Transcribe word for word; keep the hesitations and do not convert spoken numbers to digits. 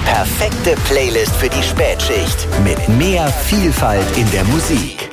perfekte Playlist für die Spätschicht. Mit mehr Vielfalt in der Musik.